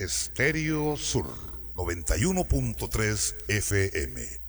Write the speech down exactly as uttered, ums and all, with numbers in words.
Estéreo Sur noventa y uno punto tres F M.